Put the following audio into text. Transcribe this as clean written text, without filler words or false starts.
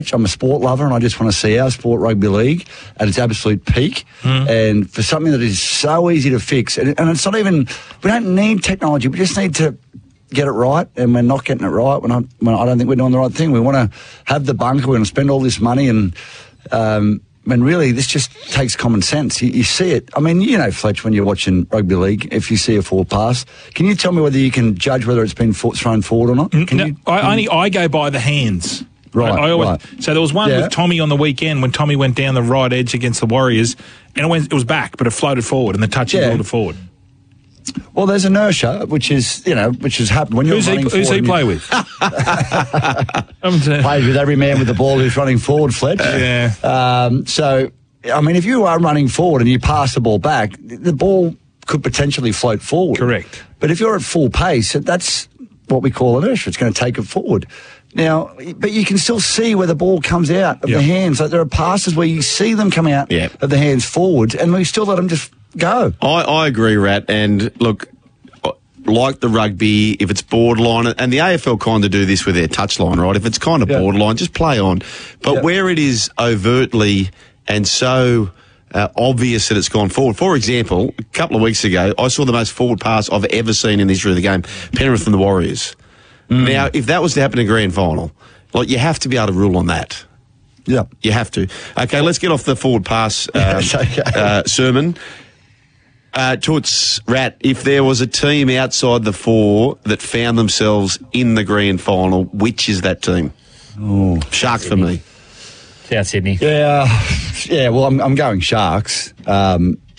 I'm a sport lover and I just want to see our sport, rugby league, at its absolute peak. And for something that is so easy to fix, and it's not even, we don't need technology, we just need to get it right, and we're not getting it right. When I don't think we're doing the right thing. We want to have the bunker, we're going to spend all this money, and really this just takes common sense. You see it. I mean, you know, Fletch, when you're watching rugby league, if you see a forward pass, can you tell me whether you can judge whether it's been thrown forward or not? I go by the hands. Right, right. So there was one with Tommy on the weekend when Tommy went down the right edge against the Warriors, and it was back, but it floated forward, and the touching rolled it forward. Well, there's inertia, which has happened when you're running forward. Who's he play with? Plays with every man with the ball who's running forward, Fletch. Yeah. So, I mean, if you are running forward and you pass the ball back, the ball could potentially float forward. Correct. But if you're at full pace, that's what we call inertia. It's going to take it forward. Now, but you can still see where the ball comes out of the hands. Like there are passes where you see them come out of the hands forward, and we still let them just go. I agree, Rat. And look, like the rugby, if it's borderline, and the AFL kind of do this with their touchline, right? If it's kind of borderline, just play on. But where it is overtly and so obvious that it's gone forward. For example, a couple of weeks ago, I saw the most forward pass I've ever seen in the history of the game, Penrith and the Warriors. Now, if that was to happen in a grand final, like you have to be able to rule on that. Yeah. You have to. Okay, let's get off the forward pass sermon. Toots, Rat, if there was a team outside the four that found themselves in the grand final, which is that team? Oh, Sharks for me. South Sydney. Yeah. Well, I'm going Sharks.